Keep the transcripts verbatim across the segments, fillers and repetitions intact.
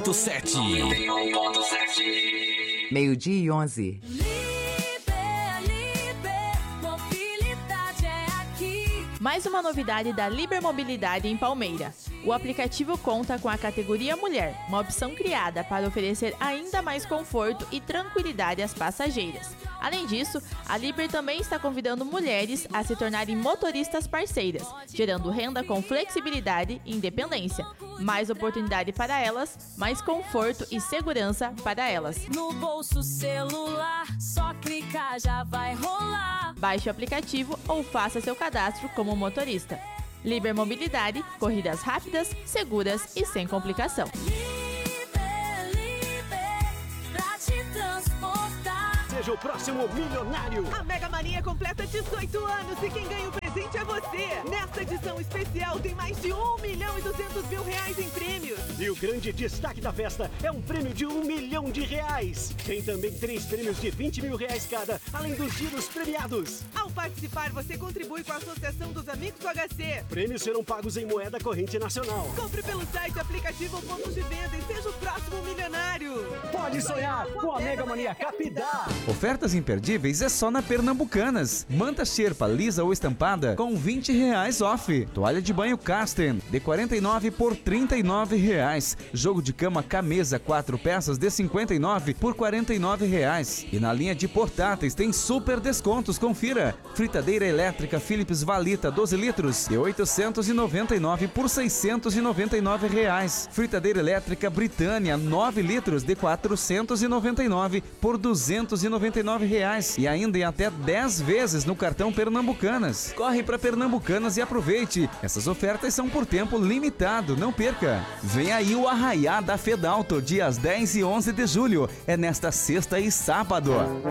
ponto sete. noventa e um ponto sete. Meio-dia e onze. Mais uma novidade da Liber Mobilidade em Palmeira. O aplicativo conta com a categoria Mulher, uma opção criada para oferecer ainda mais conforto e tranquilidade às passageiras. Além disso, a Liber também está convidando mulheres a se tornarem motoristas parceiras, gerando renda com flexibilidade e independência. Mais oportunidade para elas, mais conforto e segurança para elas. No bolso celular, só clicar já vai rolar. Baixe o aplicativo ou faça seu cadastro como motorista. Liber Mobilidade, corridas rápidas, seguras e sem complicação. Liber, Liber, pra te transportar. Seja o próximo milionário. A Mega Mania completa dezoito anos e quem ganha o presente é você. Nesta edição especial tem mais de um milhão e duzentos mil reais em prêmios. E o grande destaque da festa é um prêmio de um milhão de reais. Tem também três prêmios de vinte mil reais cada, além dos giros premiados. Ao participar, você contribui com a Associação dos Amigos do H C. Prêmios serão pagos em moeda corrente nacional. Compre pelo site, aplicativo ou pontos de venda e seja o próximo milionário. Pode sonhar com a Mega Mania Capidá. Ofertas imperdíveis é só na Pernambucanas. Manta xerpa lisa ou estampada com vinte reais off. Toalha de banho Casten de quarenta e nove por trinta e nove reais. Jogo de cama Camesa quatro peças de cinquenta e nove por quarenta e nove reais. E na linha de portáteis tem super descontos, confira. Fritadeira elétrica Philips Valita doze litros de oitocentos e noventa e nove por seiscentos e noventa e nove reais. Fritadeira elétrica Britânia nove litros de quatrocentos e noventa e nove por duzentos e noventa e nove reais. E ainda em até dez vezes no cartão Pernambucanas. Corre para Pernambucanas e aproveite. Essas ofertas são por tempo limitado, não perca. Vem aí o Arraiá da Fedalto, dias dez e onze de julho. É nesta sexta e sábado.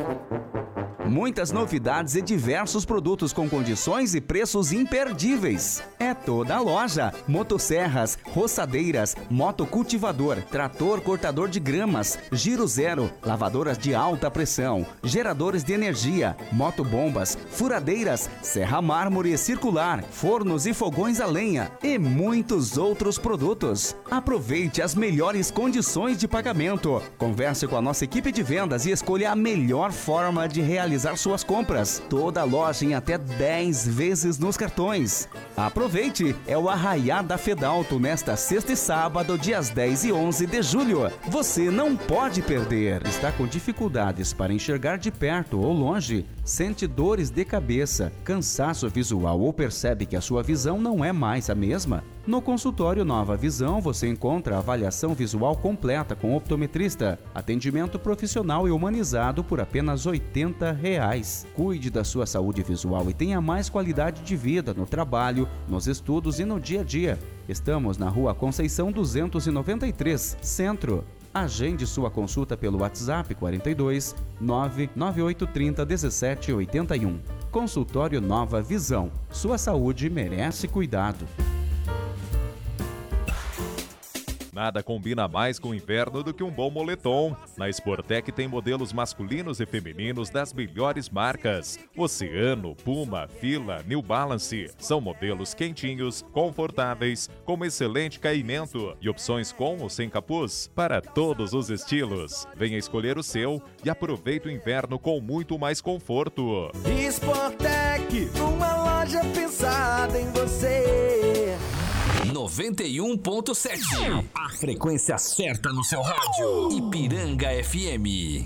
Muitas novidades e diversos produtos com condições e preços imperdíveis. É toda a loja. Motosserras, roçadeiras, motocultivador, trator cortador de gramas, giro zero, lavadoras de alta pressão, geradores de energia, motobombas, furadeiras, serra mármore circular, fornos e fogões a lenha e muitos outros produtos. Aproveite as melhores condições de pagamento. Converse com a nossa equipe de vendas e escolha a melhor forma de realizar suas compras. Toda a loja em até dez vezes nos cartões. Aproveite, é o Arraiá da Fedalto nesta sexta e sábado, dias dez e onze de julho. Você não pode perder. Está com dificuldades para enxergar de perto ou longe? Sente dores de cabeça, cansaço visual ou percebe que a sua visão não é mais a mesma? No consultório Nova Visão você encontra a avaliação visual completa com optometrista, atendimento profissional e humanizado por apenas oitenta reais. Cuide da sua saúde visual e tenha mais qualidade de vida no trabalho, nos estudos e no dia a dia. Estamos na Rua Conceição duzentos e noventa e três, Centro. Agende sua consulta pelo WhatsApp quarenta e dois, nove nove oito três zero, um sete oito um. Consultório Nova Visão. Sua saúde merece cuidado. Nada combina mais com o inverno do que um bom moletom. Na Sportec tem modelos masculinos e femininos das melhores marcas. Oceano, Puma, Fila, New Balance. São modelos quentinhos, confortáveis, com excelente caimento e opções com ou sem capuz para todos os estilos. Venha escolher o seu e aproveite o inverno com muito mais conforto. Sportec, uma loja pensada em você. noventa e um ponto sete. A frequência certa no seu rádio. Ipiranga F M.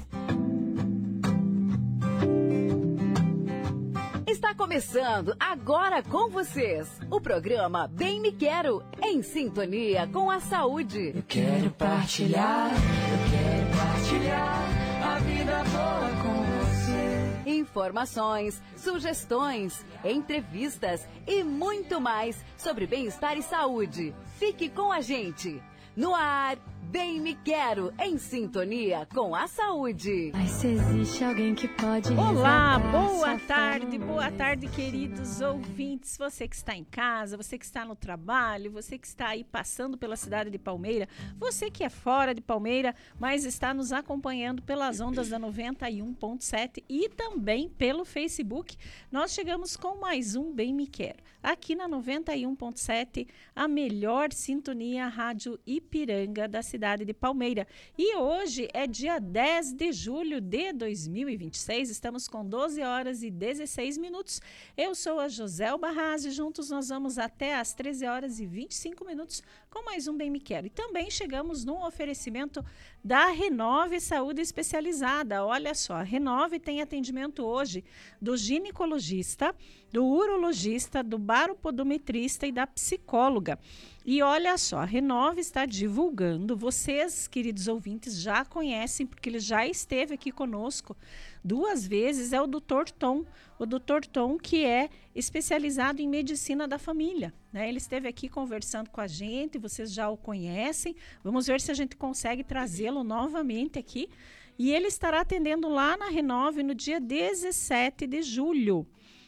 Está começando agora com vocês o programa Bem Me Quero, em sintonia com a saúde. Eu quero partilhar, eu quero partilhar a vida boa com você. Informações, sugestões, entrevistas e muito mais sobre bem-estar e saúde. Fique com a gente. No ar, Bem Me Quero, em sintonia com a saúde. Mas se existe alguém que pode... Olá, boa tarde, boa tarde, queridos ouvintes. Você que está em casa, você que está no trabalho, você que está aí passando pela cidade de Palmeira, você que é fora de Palmeira, mas está nos acompanhando pelas ondas da noventa e um ponto sete e também pelo Facebook. Nós chegamos com mais um Bem Me Quero. Aqui na noventa e um ponto sete, a melhor sintonia rádio Ipiranga. Ipiranga, da cidade de Palmeira. E hoje é dia dez de julho de dois mil e vinte e seis, estamos com doze horas e dezesseis minutos. Eu sou a Joselba Haas e juntos nós vamos até às treze horas e vinte e cinco minutos com mais um Bem Me Quero. E também chegamos num oferecimento da Renove Saúde Especializada. Olha só, a Renove tem atendimento hoje do ginecologista, do urologista, do baropodometrista e da psicóloga. E olha só, a Renove está divulgando, vocês, queridos ouvintes, já conhecem, porque ele já esteve aqui conosco duas vezes, é o doutor Tom, o doutor Tom que é especializado em medicina da família, né? Ele esteve aqui conversando com a gente, vocês já o conhecem, vamos ver se a gente consegue trazê-lo novamente aqui, e ele estará atendendo lá na Renove no dia dezessete de julho.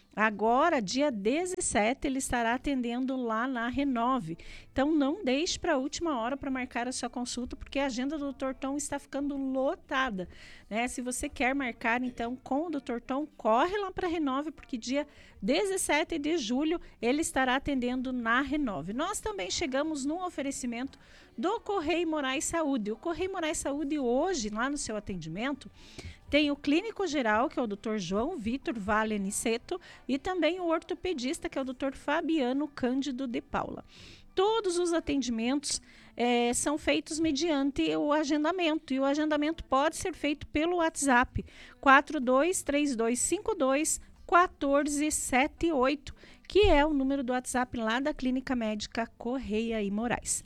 Agora, dia dezessete, ele estará atendendo lá na Renove. Então, não deixe para a última hora para marcar a sua consulta, porque a agenda do doutor Tom está ficando lotada, né? Se você quer marcar, então, com o doutor Tom, corre lá para a Renove, porque dia dezessete de julho ele estará atendendo na Renove. Nós também chegamos num oferecimento do Correia Moraes Saúde. O Correia Moraes Saúde hoje, lá no seu atendimento, tem o clínico geral, que é o doutor João Vitor Vale Aniceto, e também o ortopedista, que é o doutor Fabiano Cândido de Paula. Todos os atendimentos é, são feitos mediante o agendamento, e o agendamento pode ser feito pelo WhatsApp quatro dois três dois cinco dois quatro sete oito, que é o número do WhatsApp lá da Clínica Médica Correia e Moraes.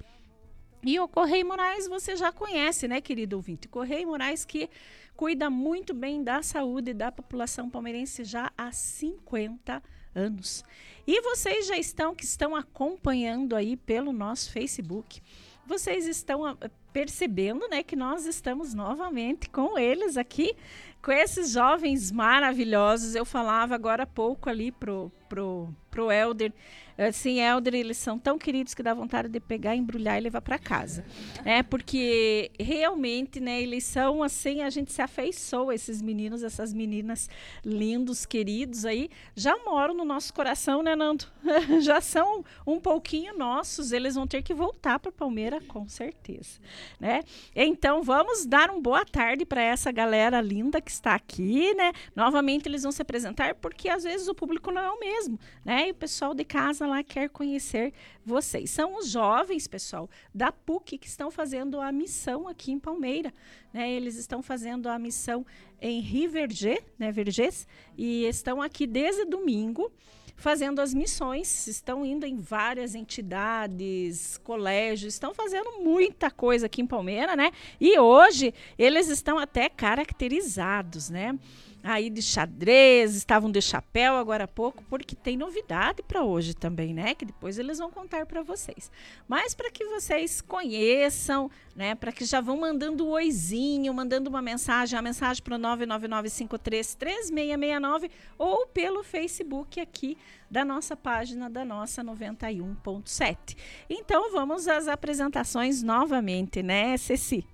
E o Correia Moraes você já conhece, né, querido ouvinte? Correia Moraes que cuida muito bem da saúde da população palmeirense já há cinquenta anos. E vocês já estão, que estão acompanhando aí pelo nosso Facebook, vocês estão a, percebendo, né, que nós estamos novamente com eles aqui, com esses jovens maravilhosos. Eu falava agora há pouco ali pro, pro, pro Helder, assim, Helder, eles são tão queridos que dá vontade de pegar, embrulhar e levar para casa. É, porque realmente, né, eles são assim, a gente se afeiçoa, esses meninos, essas meninas lindos, queridos aí, já moram no nosso coração, né, Nando? Já são um pouquinho nossos, eles vão ter que voltar para Palmeira, com certeza, né? Então, vamos dar uma boa tarde para essa galera linda que está aqui, né? Novamente eles vão se apresentar, porque às vezes o público não é o mesmo, né? E o pessoal de casa lá quer conhecer vocês. São os jovens, pessoal, da P U C que estão fazendo a missão aqui em Palmeira, né? Eles estão fazendo a missão em Rio Vergé, né, Vergés, e estão aqui desde domingo fazendo as missões, estão indo em várias entidades, colégios, estão fazendo muita coisa aqui em Palmeira, né? E hoje eles estão até caracterizados, né? Aí de xadrez, estavam de chapéu agora há pouco, porque tem novidade para hoje também, né? Que depois eles vão contar para vocês. Mas para que vocês conheçam, né? Para que já vão mandando um oizinho, mandando uma mensagem, a mensagem para o nove nove nove cinco três três seis seis nove ou pelo Facebook aqui da nossa página da nossa noventa e um ponto sete. Então vamos às apresentações novamente, né, Ceci?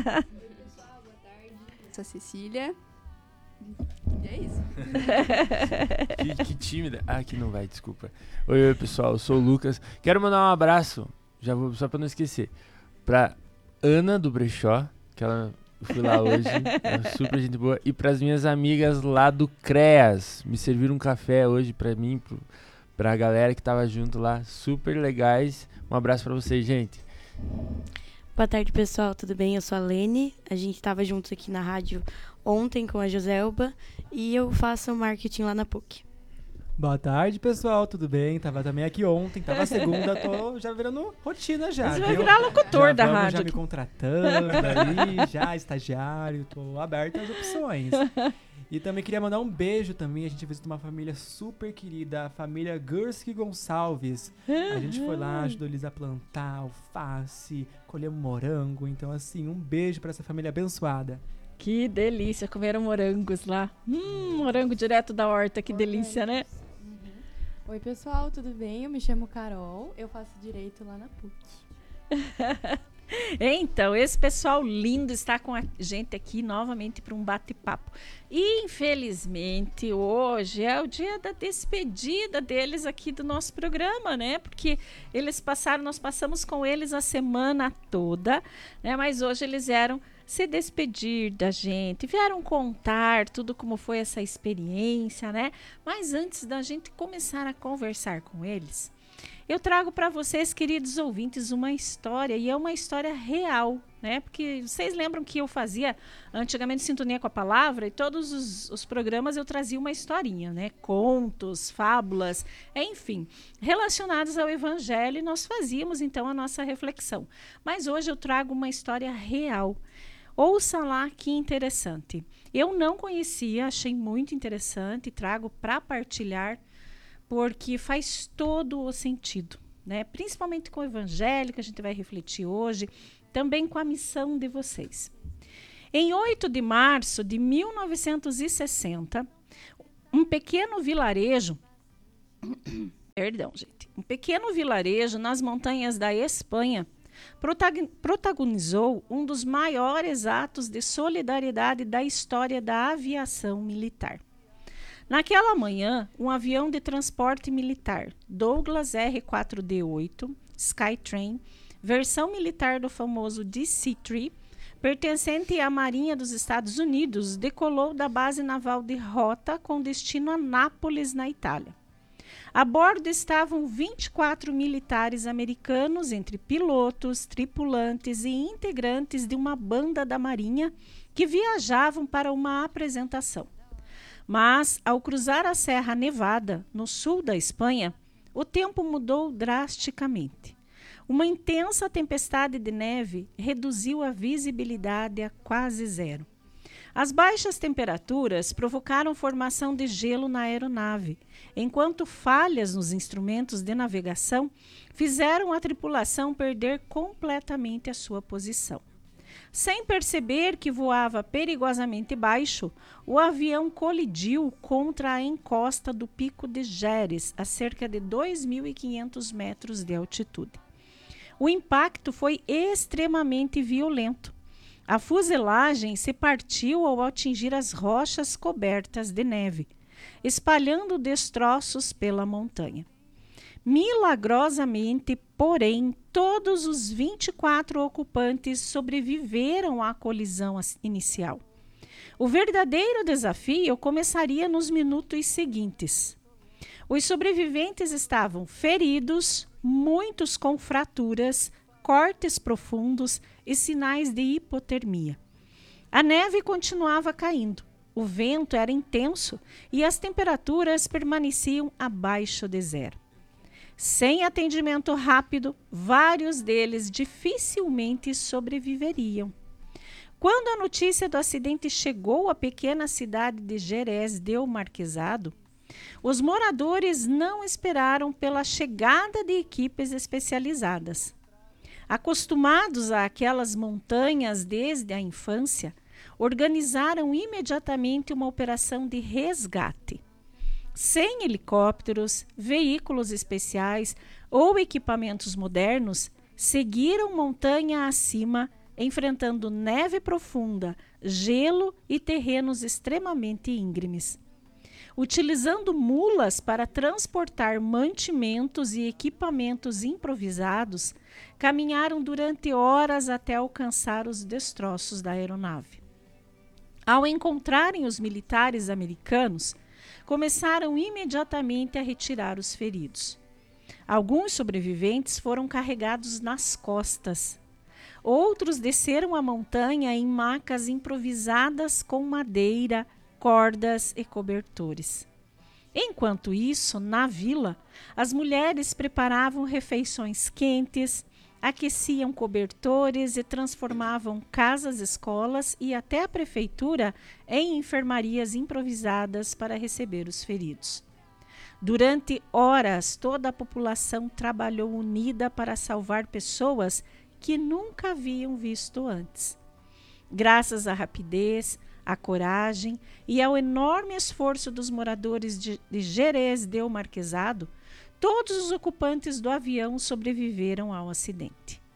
Pessoal, boa tarde. Eu sou a Cecília. E é isso. que, que tímida. Ah, aqui não vai, desculpa. Oi, oi, pessoal, eu sou o Lucas. Quero mandar um abraço, já vou, só pra não esquecer, pra Ana do Brechó, que ela, eu fui lá hoje, é super gente boa, e pras minhas amigas lá do CREAS, me serviram um café hoje pra mim, pro, pra galera que tava junto lá, super legais. Um abraço pra vocês, gente. Boa tarde, pessoal, tudo bem? Eu sou a Lene, a gente estava juntos aqui na rádio ontem com a Joselba e eu faço marketing lá na P U C. Boa tarde, pessoal, tudo bem? Tava também aqui ontem, tava segunda, tô já virando rotina já. Você vai virar locutor já da vamos, rádio. Já me contratando ali, já estagiário, tô aberto às opções. E também queria mandar um beijo também, a gente visitou uma família super querida, a família Gursky Gonçalves. A gente foi lá, ajudou eles a plantar alface, colher morango, então assim, um beijo pra essa família abençoada. Que delícia, comeram morangos lá. Hum, morango direto da horta, que delícia, né? Uhum. Oi, pessoal, tudo bem? Eu me chamo Carol, eu faço Direito lá na P U C. Então, esse pessoal lindo está com a gente aqui novamente para um bate-papo. E, infelizmente, hoje é o dia da despedida deles aqui do nosso programa, né? Porque eles passaram, nós passamos com eles a semana toda, né? Mas hoje eles vieram se despedir da gente, vieram contar tudo como foi essa experiência, né? Mas antes da gente começar a conversar com eles, eu trago para vocês, queridos ouvintes, uma história, e é uma história real, né? Porque vocês lembram que eu fazia antigamente Sintonia com a Palavra, e todos os, os programas eu trazia uma historinha, né? Contos, fábulas, enfim, relacionados ao Evangelho, e nós fazíamos então a nossa reflexão. Mas hoje eu trago uma história real. Ouça lá que interessante. Eu não conhecia, achei muito interessante, trago para partilhar, porque faz todo o sentido, né? Principalmente com o Evangelho, que a gente vai refletir hoje, também com a missão de vocês. Em oito de março de mil novecentos e sessenta, um pequeno vilarejo, perdão, gente, um pequeno vilarejo nas montanhas da Espanha protagonizou um dos maiores atos de solidariedade da história da aviação militar. Naquela manhã, um avião de transporte militar, Douglas R quatro D oito, Skytrain, versão militar do famoso D C três, pertencente à Marinha dos Estados Unidos, decolou da base naval de Rota com destino a Nápoles, na Itália. A bordo estavam vinte e quatro militares americanos, entre pilotos, tripulantes e integrantes de uma banda da Marinha que viajavam para uma apresentação. Mas, ao cruzar a Serra Nevada, no sul da Espanha, o tempo mudou drasticamente. Uma intensa tempestade de neve reduziu a visibilidade a quase zero. As baixas temperaturas provocaram formação de gelo na aeronave, enquanto falhas nos instrumentos de navegação fizeram a tripulação perder completamente a sua posição. Sem perceber que voava perigosamente baixo, o avião colidiu contra a encosta do Pico de Gerês, a cerca de dois mil e quinhentos metros de altitude. O impacto foi extremamente violento. A fuselagem se partiu ao atingir as rochas cobertas de neve, espalhando destroços pela montanha. Milagrosamente, porém, todos os vinte e quatro ocupantes sobreviveram à colisão inicial. O verdadeiro desafio começaria nos minutos seguintes. Os sobreviventes estavam feridos, muitos com fraturas, cortes profundos e sinais de hipotermia. A neve continuava caindo, o vento era intenso e as temperaturas permaneciam abaixo de zero. Sem atendimento rápido, vários deles dificilmente sobreviveriam. Quando a notícia do acidente chegou à pequena cidade de Jerez del Marquesado, os moradores não esperaram pela chegada de equipes especializadas. Acostumados àquelas montanhas desde a infância, organizaram imediatamente uma operação de resgate. Sem helicópteros, veículos especiais ou equipamentos modernos, seguiram montanha acima, enfrentando neve profunda, gelo e terrenos extremamente íngremes. Utilizando mulas para transportar mantimentos e equipamentos improvisados, caminharam durante horas até alcançar os destroços da aeronave. Ao encontrarem os militares americanos, começaram imediatamente a retirar os feridos. Alguns sobreviventes foram carregados nas costas. Outros desceram a montanha em macas improvisadas com madeira, cordas e cobertores. Enquanto isso, na vila, as mulheres preparavam refeições quentes, aqueciam cobertores e transformavam casas-escolas e até a prefeitura em enfermarias improvisadas para receber os feridos. Durante horas, toda a população trabalhou unida para salvar pessoas que nunca haviam visto antes. Graças à rapidez, à coragem e ao enorme esforço dos moradores de, de Jerez del Marquesado, todos os ocupantes do avião sobreviveram ao acidente.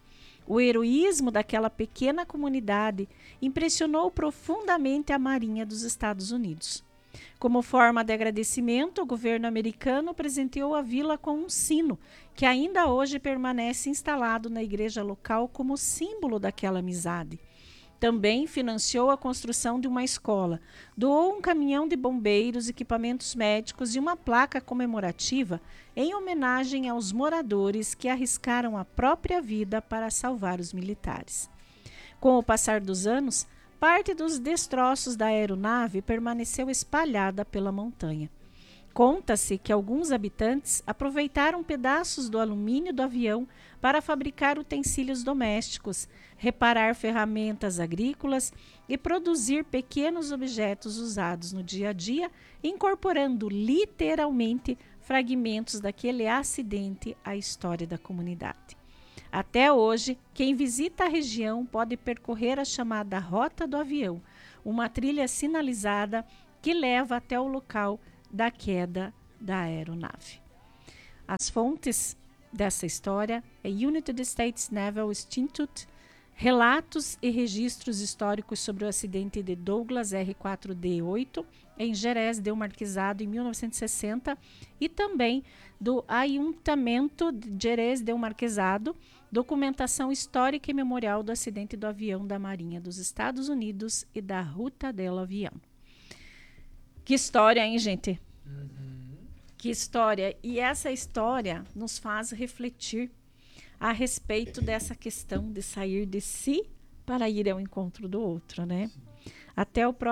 O heroísmo daquela pequena comunidade impressionou profundamente a Marinha dos Estados Unidos. Como forma de agradecimento, o governo americano presenteou a vila com um sino, que ainda hoje permanece instalado na igreja local como símbolo daquela amizade. Também financiou a construção de uma escola, doou um caminhão de bombeiros, equipamentos médicos e uma placa comemorativa em homenagem aos moradores que arriscaram a própria vida para salvar os militares. Com o passar dos anos, parte dos destroços da aeronave permaneceu espalhada pela montanha. Conta-se que alguns habitantes aproveitaram pedaços do alumínio do avião para fabricar utensílios domésticos, reparar ferramentas agrícolas e produzir pequenos objetos usados no dia a dia, incorporando literalmente fragmentos daquele acidente à história da comunidade. Até hoje, quem visita a região pode percorrer a chamada Rota do Avião, uma trilha sinalizada que leva até o local da queda da aeronave. As fontes dessa história é United States Naval Institute, relatos e registros históricos sobre o acidente de Douglas R quatro D oito em Jerez del Marquesado em mil novecentos e sessenta e também do Ayuntamento de Jerez del Marquesado, documentação histórica e memorial do acidente do avião da Marinha dos Estados Unidos e da Ruta del Avião. Que história, hein, gente? Uhum. Que história. E essa história nos faz refletir a respeito dessa questão de sair de si para ir ao encontro do outro, né? Até o próprio